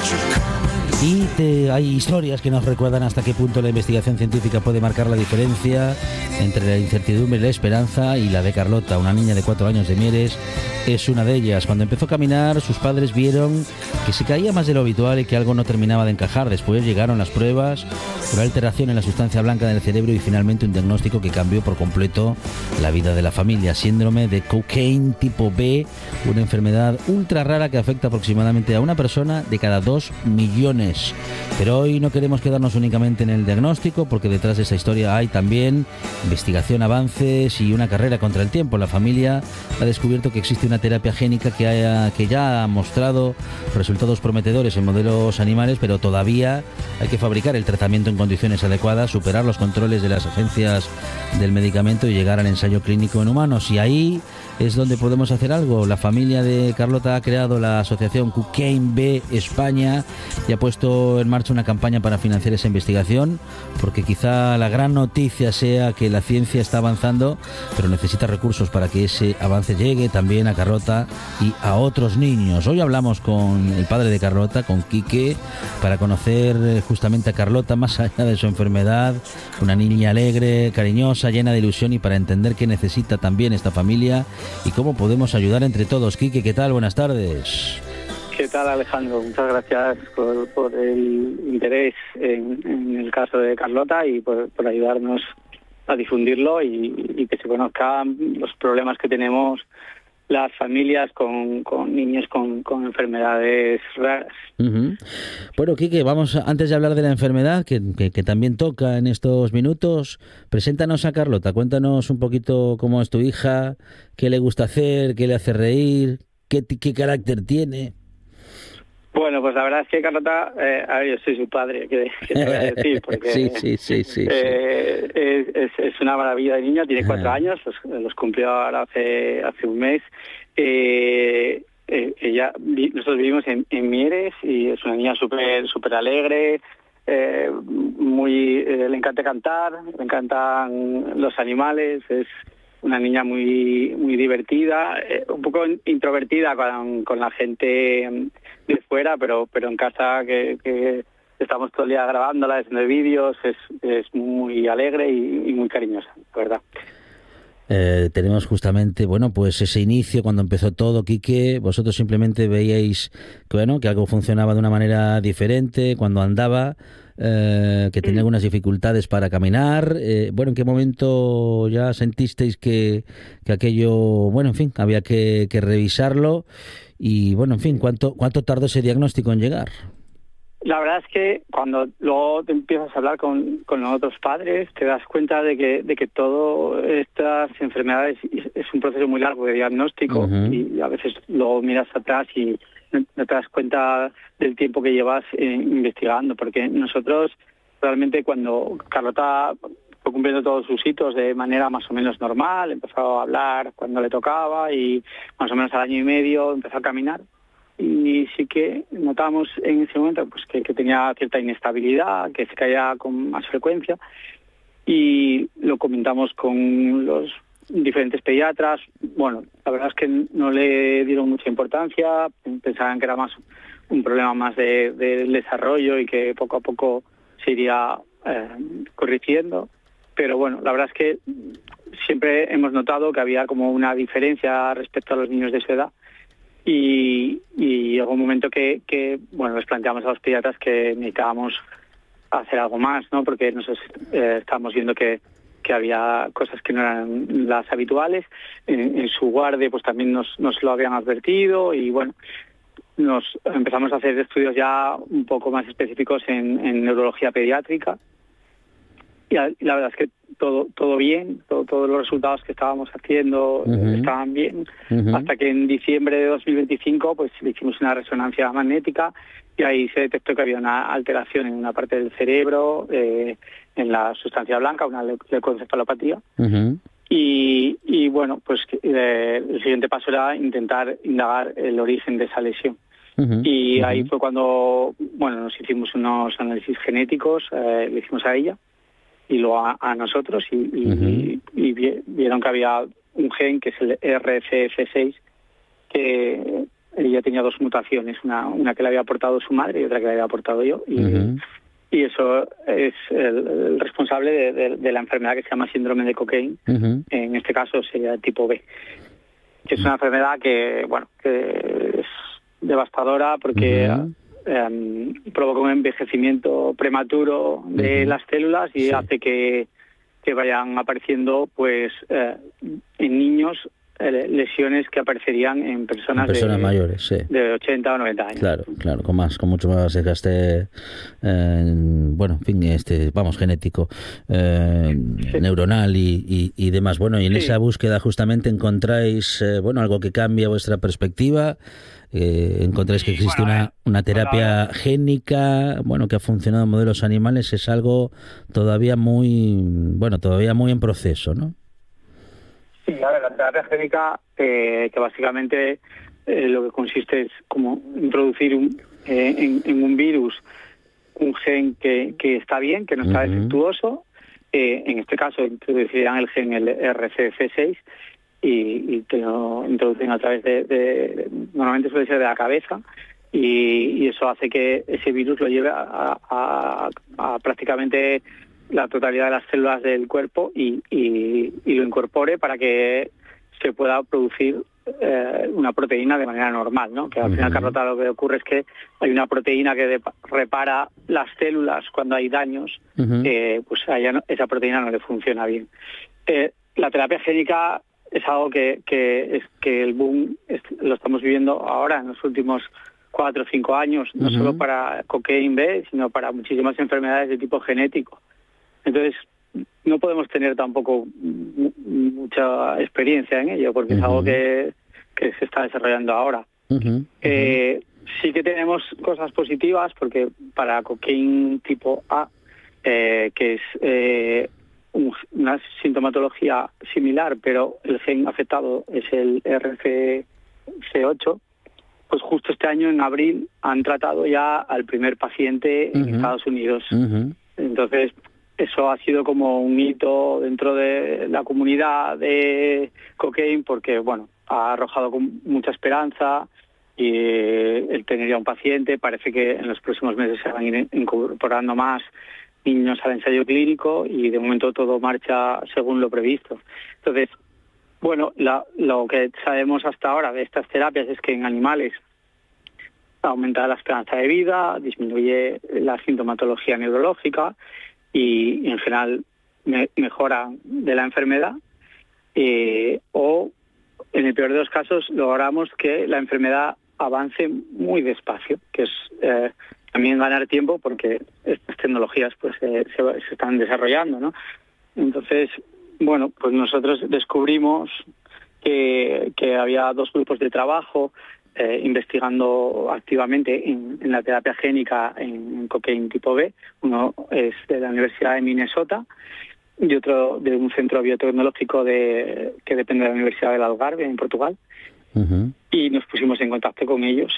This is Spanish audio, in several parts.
Y hay historias que nos recuerdan hasta qué punto la investigación científica puede marcar la diferencia entre la incertidumbre y la esperanza, y la de Carlota, una niña de 4 años de Mieres, es una de ellas. Cuando empezó a caminar, sus padres vieron que se caía más de lo habitual y que algo no terminaba de encajar. Después llegaron las pruebas, una alteración en la sustancia blanca del cerebro y finalmente un diagnóstico que cambió por completo la vida de la familia. Síndrome de Cockayne tipo B, una enfermedad ultra rara que afecta aproximadamente a una persona de cada 2 millones. Pero hoy no queremos quedarnos únicamente en el diagnóstico, porque detrás de esta historia hay también investigación, avances y una carrera contra el tiempo. La familia ha descubierto que existe una terapia génica que ya ha mostrado resultados prometedores en modelos animales, pero todavía hay que fabricar el tratamiento en condiciones adecuadas, superar los controles de las agencias del medicamento y llegar al ensayo clínico en humanos. Y ahí es donde podemos hacer algo. La familia de Carlota ha creado la asociación Cockayne B España y ha puesto en marcha una campaña para financiar esa investigación, porque quizá la gran noticia sea que la ciencia está avanzando, pero necesita recursos para que ese avance llegue también a Carlota y a otros niños. Hoy hablamos con el padre de Carlota, con Quique, para conocer justamente a Carlota más allá de su enfermedad, una niña alegre, cariñosa, llena de ilusión, y para entender qué necesita también esta familia y cómo podemos ayudar entre todos. Quique, ¿qué tal? Buenas tardes. ¿Qué tal, Alejandro? Muchas gracias por el interés en el caso de Carlota y por ayudarnos a difundirlo y que se conozcan los problemas que tenemos las familias con niños con enfermedades raras. Uh-huh. Bueno, Quique, vamos, antes de hablar de la enfermedad, que también toca en estos minutos, preséntanos a Carlota, cuéntanos un poquito cómo es tu hija, qué le gusta hacer, qué le hace reír, qué carácter tiene. Bueno, pues la verdad es que Carlota, yo soy su padre, ¿qué te voy a decir? Porque sí. Es una maravilla de niña, tiene 4 años, los cumplió ahora hace un mes. Nosotros vivimos en Mieres y es una niña súper alegre, le encanta cantar, le encantan los animales, es una niña muy divertida, un poco introvertida con la gente de fuera, pero en casa que estamos todo el día grabándola, haciendo vídeos, es muy alegre y muy cariñosa, la verdad. Tenemos justamente, bueno, pues ese inicio cuando empezó todo, Quique. Vosotros simplemente veíais que algo funcionaba de una manera diferente cuando andaba, que tenía algunas dificultades para caminar. ¿En qué momento ya sentisteis que aquello, había que revisarlo? Y ¿cuánto tardó ese diagnóstico en llegar? La verdad es que cuando luego te empiezas a hablar con otros padres, te das cuenta de que todas estas enfermedades es un proceso muy largo de diagnóstico. Uh-huh. Y a veces luego miras atrás y no te das cuenta del tiempo que llevas investigando, porque nosotros realmente cuando Carlota fue cumpliendo todos sus hitos de manera más o menos normal, empezó a hablar cuando le tocaba y más o menos al 1 año y medio empezó a caminar. Y sí que notamos en ese momento pues que tenía cierta inestabilidad, que se caía con más frecuencia, y lo comentamos con los diferentes pediatras. Bueno, la verdad es que no le dieron mucha importancia, pensaban que era más un problema más del desarrollo y que poco a poco se iría corrigiendo. Pero bueno, la verdad es que siempre hemos notado que había como una diferencia respecto a los niños de su edad. Y llegó un momento que les planteamos a los pediatras que necesitábamos hacer algo más, ¿no? Porque nosotros estábamos viendo que había cosas que no eran las habituales. En su guardia pues también nos lo habían advertido y nos empezamos a hacer estudios ya un poco más específicos en neurología pediátrica. Y la verdad es que todo bien, todos los resultados que estábamos haciendo estaban bien, hasta que en diciembre de 2025 pues le hicimos una resonancia magnética y ahí se detectó que había una alteración en una parte del cerebro, en la sustancia blanca, una leucoencefalopatía. Uh-huh. Y el siguiente paso era intentar indagar el origen de esa lesión. Uh-huh. Y ahí fue cuando nos hicimos unos análisis genéticos, le hicimos a ella y luego a nosotros y vieron que había un gen que es el RCF6 que ella tenía 2 mutaciones, una que le había aportado su madre y otra que le había aportado yo, y eso es el responsable de la enfermedad que se llama síndrome de Cockayne. En este caso sería tipo B, que es una enfermedad que es devastadora porque provoca un envejecimiento prematuro de las células y hace que vayan apareciendo pues en niños lesiones que aparecerían en personas mayores, sí, de 80 o 90 años. Claro, con mucho más desgaste, genético, neuronal y demás. Bueno, y en esa búsqueda justamente encontráis, algo que cambia vuestra perspectiva. Encontráis que existe una terapia génica, que ha funcionado en modelos animales. Es algo todavía muy en proceso, ¿no? Sí, a ver, la terapia génica, que básicamente lo que consiste es como introducir en un virus un gen que está bien, que no está defectuoso. En este caso introducirían el gen, el RCF6, y te lo introducen a través normalmente suele ser de la cabeza, y eso hace que ese virus lo lleve a prácticamente la totalidad de las células del cuerpo y lo incorpore para que se pueda producir una proteína de manera normal, ¿no? Que al final, Carlota, lo que ocurre es que hay una proteína que repara las células cuando hay daños, pues esa proteína no le funciona bien. La terapia génica es algo que el boom lo estamos viviendo ahora en los últimos 4 o 5 años, no solo para Cockayne B, sino para muchísimas enfermedades de tipo genético. Entonces, no podemos tener tampoco mucha experiencia en ello, porque es algo que se está desarrollando ahora. Sí que tenemos cosas positivas, porque para Cockayne tipo A, que es una sintomatología similar, pero el gen afectado es el RCC8, pues justo este año, en abril, han tratado ya al primer paciente en Estados Unidos. Entonces, eso ha sido como un hito dentro de la comunidad de Cockayne, porque, ha arrojado con mucha esperanza, y el tener ya un paciente, parece que en los próximos meses se van a ir incorporando más niños al ensayo clínico, y de momento todo marcha según lo previsto. Entonces, lo que sabemos hasta ahora de estas terapias es que en animales aumenta la esperanza de vida, disminuye la sintomatología neurológica y en general mejora de la enfermedad, o en el peor de los casos logramos que la enfermedad avance muy despacio, que es también ganar tiempo, porque estas tecnologías pues se están desarrollando, ¿no? Entonces, pues nosotros descubrimos que había 2 grupos de trabajo investigando activamente en la terapia génica en Cockayne tipo B. Uno es de la Universidad de Minnesota y otro de un centro biotecnológico que depende de la Universidad del Algarve, en Portugal. Y nos pusimos en contacto con ellos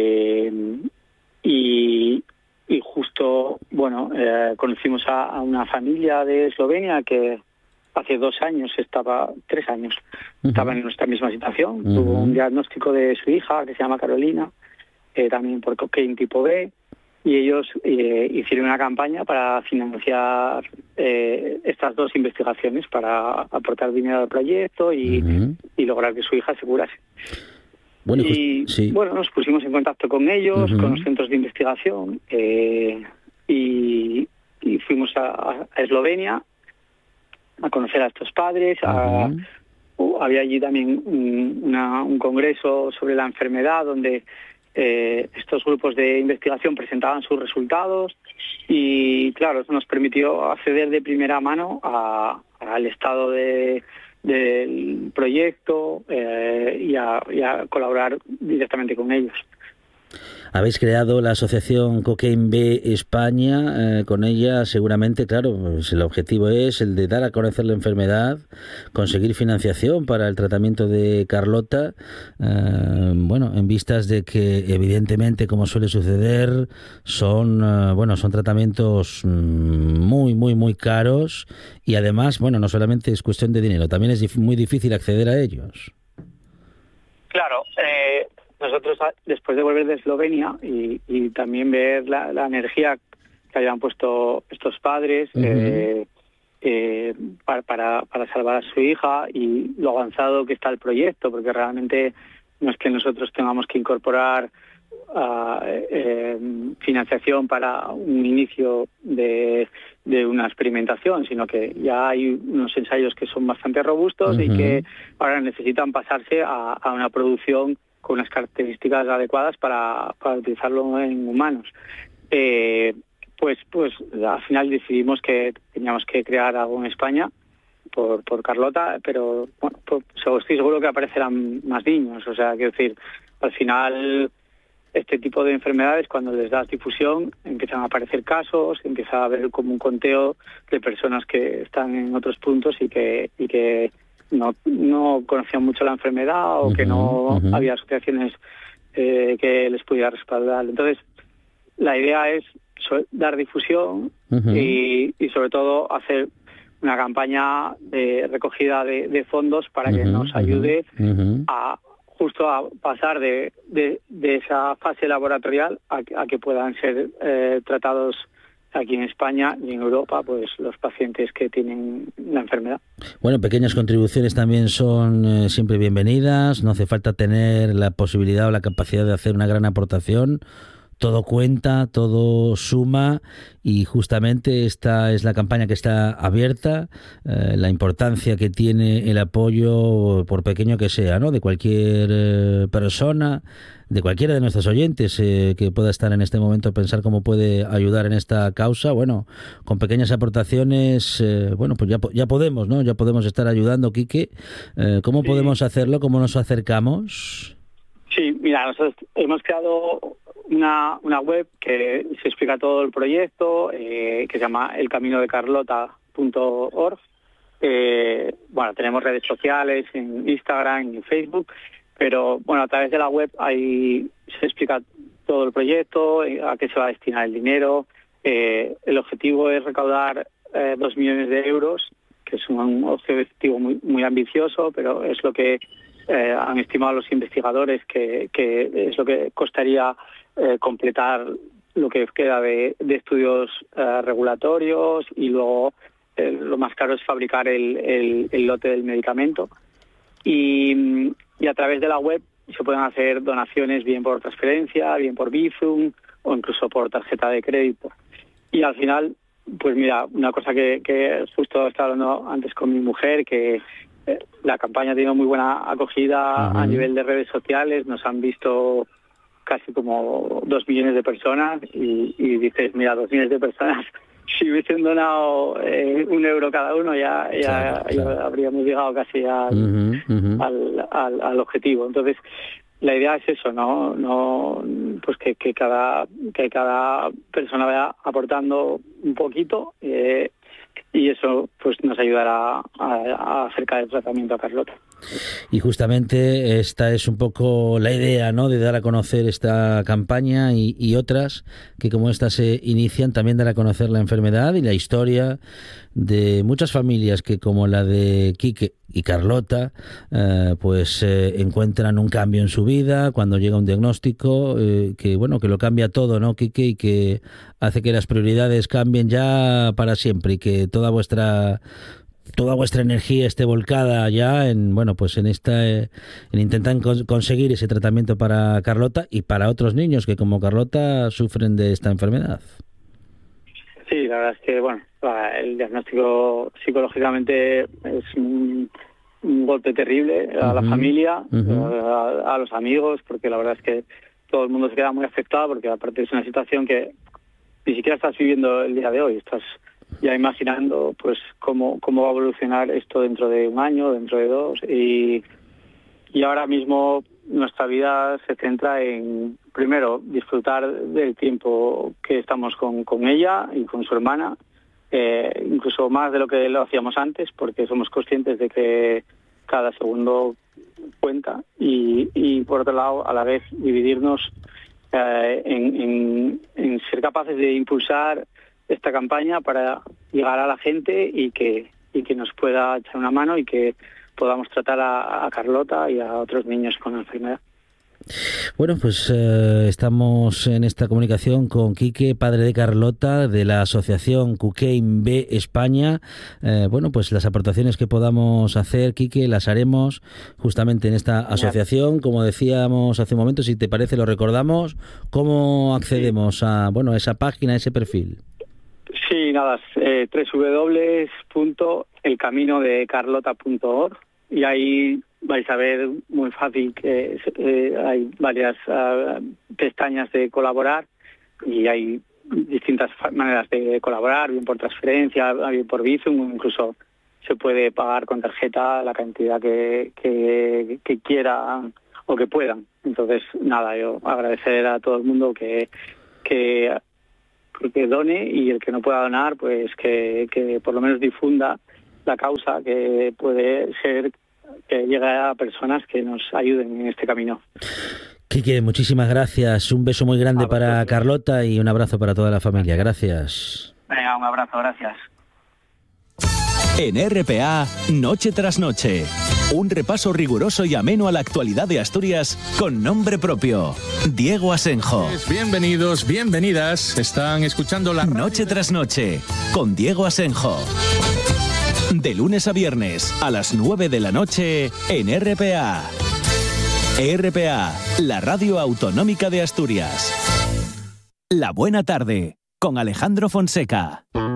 y justo, conocimos a una familia de Eslovenia que hace 3 años estaba en nuestra misma situación. Tuvo un diagnóstico de su hija, que se llama Carolina, también por Cockayne tipo B, y ellos hicieron una campaña para financiar estas 2 investigaciones, para aportar dinero al proyecto y lograr que su hija se curase. Nos pusimos en contacto con ellos, con los centros de investigación, y fuimos a Eslovenia a conocer a estos padres. Había allí también un congreso sobre la enfermedad, donde estos grupos de investigación presentaban sus resultados, y claro, eso nos permitió acceder de primera mano al estado del proyecto y a colaborar directamente con ellos. Habéis creado la asociación Cockayne B España. Con ella seguramente, claro, pues el objetivo es el de dar a conocer la enfermedad, conseguir financiación para el tratamiento de Carlota, en vistas de que evidentemente, como suele suceder, son tratamientos muy, muy, muy caros, y además, no solamente es cuestión de dinero, también es muy difícil acceder a ellos. Claro, nosotros, después de volver de Eslovenia y también ver la energía que habían puesto estos padres para salvar a su hija y lo avanzado que está el proyecto, porque realmente no es que nosotros tengamos que incorporar financiación para un inicio de una experimentación, sino que ya hay unos ensayos que son bastante robustos y que ahora necesitan pasarse a una producción con unas características adecuadas para utilizarlo en humanos. Pues al final decidimos que teníamos que crear algo en España por Carlota, pero bueno, pues, estoy seguro que aparecerán más niños. O sea, quiero decir, al final este tipo de enfermedades, cuando les das difusión, empiezan a aparecer casos, empieza a haber como un conteo de personas que están en otros puntos y que no conocían mucho la enfermedad o que no había asociaciones que les pudiera respaldar. Entonces, la idea es dar difusión y sobre todo hacer una campaña de recogida de fondos para que nos ayude a justo a pasar de esa fase laboratorial a que puedan ser tratados aquí en España y en Europa, pues los pacientes que tienen la enfermedad. Bueno, pequeñas contribuciones también son siempre bienvenidas. No hace falta tener la posibilidad o la capacidad de hacer una gran aportación. Todo cuenta, todo suma y justamente esta es la campaña que está abierta, la importancia que tiene el apoyo, por pequeño que sea, ¿no?, de cualquier persona, de cualquiera de nuestros oyentes que pueda estar en este momento, pensar cómo puede ayudar en esta causa. Bueno, con pequeñas aportaciones, bueno, pues ya podemos, ¿no? Ya podemos estar ayudando, Quique. ¿Cómo podemos hacerlo? ¿Cómo nos acercamos? Sí, mira, nosotros hemos creado una web que se explica todo el proyecto, que se llama elcaminodecarlota.org. Bueno, tenemos redes sociales en Instagram y en Facebook, pero bueno, a través de la web ahí se explica todo el proyecto, a qué se va a destinar el dinero. El objetivo es recaudar 2 millones de euros, que es un objetivo muy, muy ambicioso, pero es lo que han estimado los investigadores que es lo que costaría completar lo que queda de estudios regulatorios, y luego lo más caro es fabricar el lote del medicamento. Y a través de la web se pueden hacer donaciones bien por transferencia, bien por Bizum o incluso por tarjeta de crédito. Y al final, pues mira, una cosa que justo estaba hablando antes con mi mujer, que la campaña ha tenido muy buena acogida a nivel de redes sociales. Nos han visto casi como 2 millones de personas y dices, mira, 2 millones de personas, si hubiesen donado 1 euro cada uno ya habríamos llegado casi al objetivo. Entonces, la idea es eso, no pues que cada persona vaya aportando un poquito, y eso pues nos ayudará a acercar el tratamiento a Carlota. Y justamente esta es un poco la idea, ¿no?, de dar a conocer esta campaña y otras que como esta se inician, también dar a conocer la enfermedad y la historia de muchas familias que, como la de Quique y Carlota, pues encuentran un cambio en su vida cuando llega un diagnóstico que lo cambia todo, ¿no, Quique? Y que hace que las prioridades cambien ya para siempre y que toda vuestra energía esté volcada ya en intentar conseguir ese tratamiento para Carlota y para otros niños que, como Carlota, sufren de esta enfermedad. Sí, la verdad es que el diagnóstico psicológicamente es un golpe terrible a la familia, a los amigos, porque la verdad es que todo el mundo se queda muy afectado, porque aparte es una situación que ni siquiera estás viviendo el día de hoy, estás ya imaginando pues cómo va a evolucionar esto dentro de 1 año, dentro de 2, y ahora mismo nuestra vida se centra en, primero, disfrutar del tiempo que estamos con ella y con su hermana, incluso más de lo que lo hacíamos antes, porque somos conscientes de que cada segundo cuenta, y por otro lado, a la vez, dividirnos en ser capaces de impulsar esta campaña para llegar a la gente y que nos pueda echar una mano y que podamos tratar a Carlota y a otros niños con la enfermedad. Bueno, pues estamos en esta comunicación con Quique, padre de Carlota, de la asociación Cuquein B España. Bueno, pues las aportaciones que podamos hacer, Quique, las haremos justamente en esta asociación. Como decíamos hace un momento, si te parece, lo recordamos. ¿Cómo accedemos a esa página, a ese perfil? Sí, nada, www.elcaminodecarlota.org, y ahí vais a ver muy fácil que hay varias pestañas de colaborar, y hay distintas maneras de colaborar, bien por transferencia, bien por Bizum, incluso se puede pagar con tarjeta la cantidad que quieran o que puedan. Entonces, nada, yo agradecer a todo el mundo que done, y el que no pueda donar, pues que por lo menos difunda la causa, que puede ser que llegue a personas que nos ayuden en este camino. Quique, muchísimas gracias. Un beso muy grande para Carlota y un abrazo para toda la familia. Gracias. Venga, un abrazo, gracias. En RPA, Noche tras Noche. Un repaso riguroso y ameno a la actualidad de Asturias con nombre propio. Diego Asenjo. Bienvenidos, bienvenidas. Están escuchando la Noche tras Noche con Diego Asenjo. De lunes a viernes a las 9 de la noche en RPA. RPA, la radio autonómica de Asturias. La buena tarde con Alejandro Fonseca.